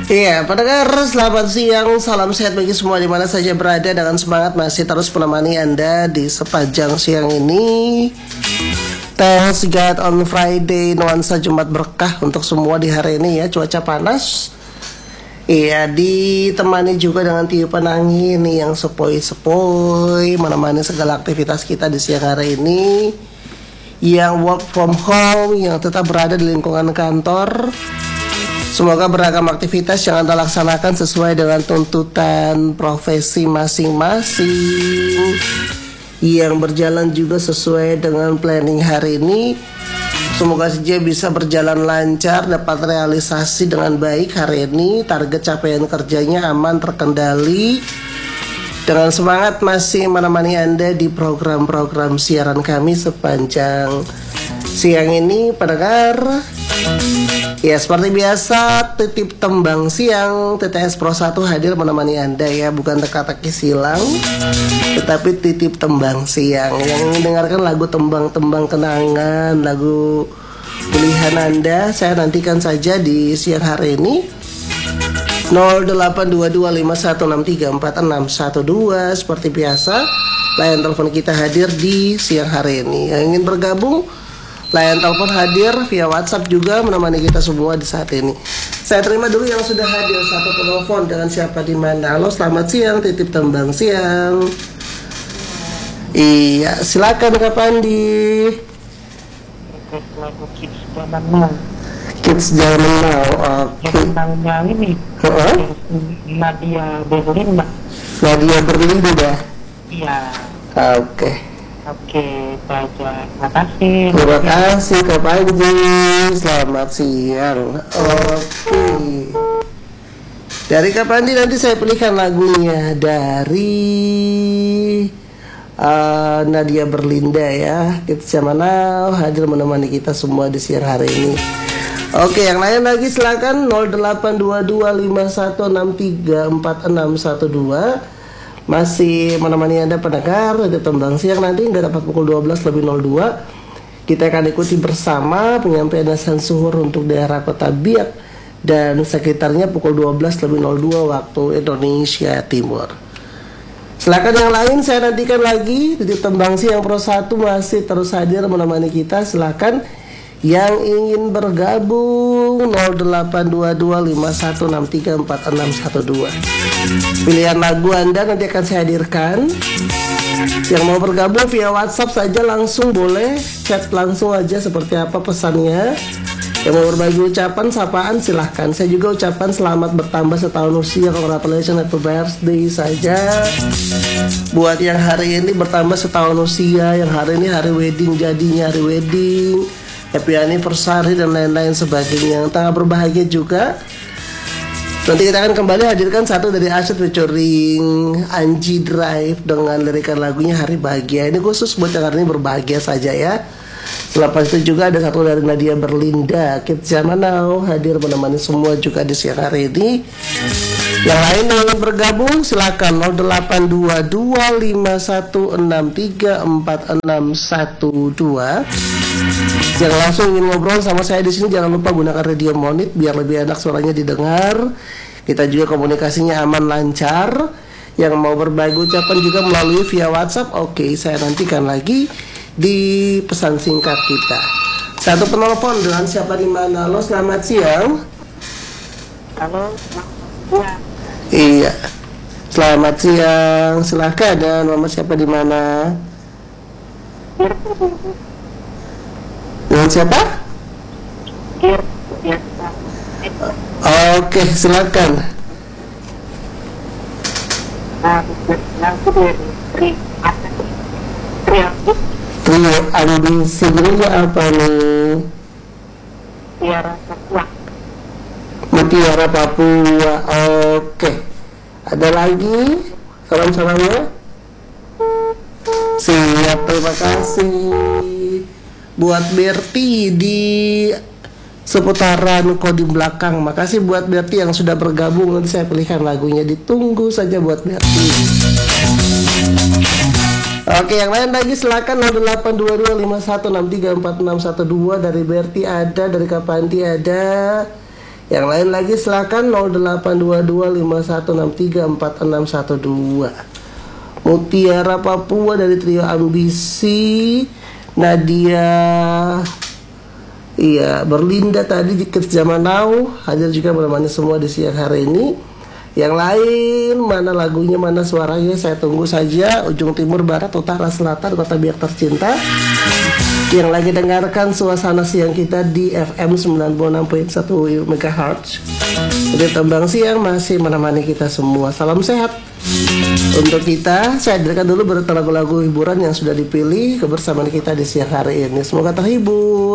Iya, pendengar, selamat siang, salam sehat bagi semua di mana saja berada, dengan semangat masih terus menemani Anda di sepanjang siang ini. Thanks God on Friday, nuansa Jumat berkah untuk semua di hari ini ya, cuaca panas. Iya, ditemani juga dengan tiupan angin yang sepoi-sepoi, menemani segala aktivitas kita di siang hari ini. Yang work from home, yang tetap berada di lingkungan kantor. Semoga beragam aktivitas yang Anda laksanakan sesuai dengan tuntutan profesi masing-masing, yang berjalan juga sesuai dengan planning hari ini. Semoga saja bisa berjalan lancar, dapat realisasi dengan baik hari ini. Target capaian kerjanya aman, terkendali. Dengan semangat masih menemani Anda di program-program siaran kami sepanjang siang ini, pendengar. Ya, seperti biasa, titip tembang siang TTS Pro 1 hadir menemani Anda ya. Bukan teka-teki silang, tetapi titip tembang siang. Yang ingin dengarkan lagu tembang-tembang kenangan, lagu pilihan Anda, saya nantikan saja di siang hari ini. 082251634612. Seperti biasa, layan telepon kita hadir di siang hari ini. Yang ingin bergabung, layan telepon hadir via WhatsApp juga menemani kita semua di saat ini. Saya terima dulu yang sudah hadir, satu telepon dengan siapa di mana. Halo, selamat siang, titip tembang siang. Iya, silakan Kak Pandi. Kids Zaman Now. Tentang ini Nadia Berlinda. Nadia Berlinda. Iya. Oke, baca. Makasih. terima kasih Kak Panji. Selamat siang. Dari Kak Pandi nanti saya pilihkan lagunya dari Nadia Berlinda ya. Kita Zaman Now hadir menemani kita semua di siang hari ini. Oke, yang lain lagi silakan 082251634612. Masih menemani Anda pendengar di tembang siang. Nanti nggak dapat pukul 12:02 kita akan ikuti bersama penyampaian azan zuhur untuk daerah Kota Biak dan sekitarnya pukul 12:02 waktu Indonesia Timur. Silakan yang lain, saya nantikan lagi di tembang siang Pro 1 masih terus hadir menemani kita. Silakan yang ingin bergabung 082251634612. Pilihan lagu Anda nanti akan saya hadirkan. Yang mau bergabung via WhatsApp saja langsung boleh, chat langsung aja seperti apa pesannya. Yang mau berbagi ucapan, sapaan silahkan. Saya juga ucapan selamat bertambah setahun usia, congratulations, happy birthday saja. Buat yang hari ini bertambah setahun usia, yang hari ini hari wedding, jadinya hari wedding, happy anniversary dan lain-lain sebagainya. Yang tengah berbahagia juga. Nanti kita akan kembali hadirkan satu dari Asyid featuring Anji Drive dengan lirikan lagunya Hari Bahagia. Ini khusus buat yang hari ini berbahagia saja ya. Selepas itu juga ada satu dari Nadia Berlinda, Kids Zaman Now hadir menemani semua juga di siang hari ini. Yang lain yang ingin bergabung silakan 082251634612. Yang langsung ingin ngobrol sama saya di sini jangan lupa gunakan radio monit biar lebih enak suaranya didengar. Kita juga komunikasinya aman lancar. Yang mau berbagi ucapan juga melalui via WhatsApp. Oke, saya nantikan lagi di pesan singkat kita. Satu penelpon dengan siapa di mana? Halo, selamat siang. Halo. Iya. Selamat siang. Silakan dan nama siapa di mana? Dengan siapa? Oke, silakan. Trio ambisi apa nih? Mutiara Papua. Oke. Ada lagi? Salam-salamnya? Siap, terima kasih. Buat Berti di seputaran Kodim belakang. Makasih buat Berti yang sudah bergabung. Nanti saya pilihkan lagunya. Ditunggu saja buat Berti. Oke, yang lain lagi silakan 082251634612. Dari Berti ada, dari Kapanti ada. Yang lain lagi silakan 082251634612. Mutiara Papua dari Trio Ambisi, Nadia, iya, Berlinda tadi di Zaman Now hadir juga menemani semua di siang hari ini. Yang lain mana lagunya, mana suaranya, saya tunggu saja. Ujung timur, barat, utara, selatan, kota biak tercinta. Yang lagi dengarkan suasana siang kita di FM 96.1 MHz. Jadi Tembang Siang masih menemani kita semua. Salam sehat untuk kita. Saya hadirkan dulu beberapa lagu-lagu hiburan yang sudah dipilih kebersamaan kita di siang hari ini. Semoga terhibur.